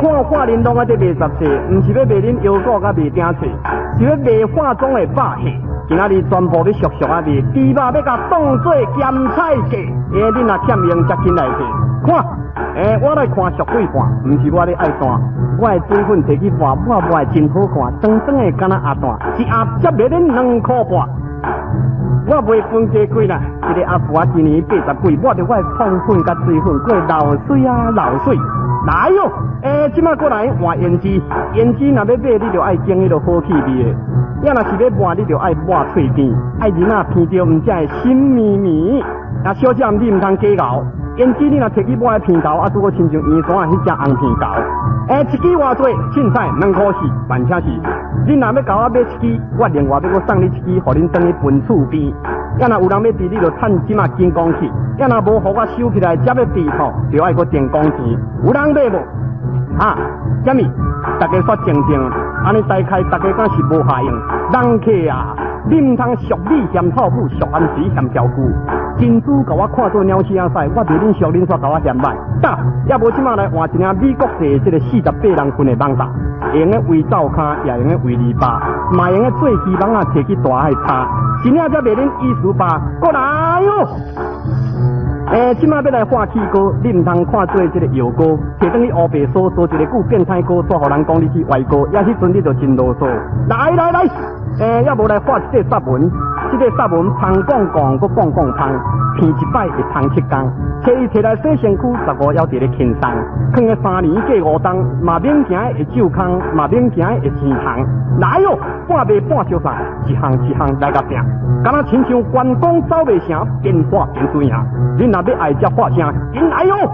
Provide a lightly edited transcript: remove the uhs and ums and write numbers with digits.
看化玲珑啊，这卖十岁，唔是要卖恁腰果甲卖鼎脆，是要卖化妆的百货。今仔日全部要俗俗啊卖，猪肉要甲当做咸菜价，恁若欠用才进来摕。看，我来看俗对半，唔是我咧爱单，我的水粉摕去拌，我卖真好看，长长的敢若鸭蛋，一鸭才卖恁2块半。我卖分价贵啦，一个阿婆啊，今年80几，我着我创粉甲水粉过流水啊流水。来哟，即摆过来换胭脂，胭脂若要买，你着爱拣迄个好气味的；要若是要抹，你着爱抹脆甜，爱人啊闻着毋才会心绵绵。啊，小姐你毋通假熬，胭脂你若摕去抹片头，啊，拄好亲像圆山啊迄只红片头。一支偌济，凊彩2块4，万请是。恁若要甲我买一支，我另外要我送你一支，互恁当去分厝边。要若有人要治，你就趁即马金光去；要若无，互我收起来，才要治吼，就爱个电工钱。有人买无？哈，什么？大家说静静，安尼再开，大家敢是无下用。人客啊，你毋通俗礼嫌臭妇，俗安水嫌条句。金主甲我看做鸟屎仔屎，我袂恁俗，恁煞甲我嫌歹。得，也无即马来换一领美国製即个48人份的网罩，会用个围罩卡，也用个围篱笆，嘛用个做基网啊，摕去大海擦。真正才袂恁意思吧？过来哟！即马要来画气膏，你毋通看做即个药膏，摕等去乌白所做一个旧变态膏，煞互人讲你去歪膏，也迄阵你就真啰嗦。来，要无来画即个煞文，即个煞文芳讲讲，搁讲讲芳，片一摆会芳7工，摕伊摕来洗身躯，15还伫咧轻松，放个3年过5冬，嘛免惊会皱空，嘛免惊会生虫。来哟，半卖半小散，一项来甲拼，敢若亲像关公走袂成，边画边输赢。恁若要爱才发声，紧来哟！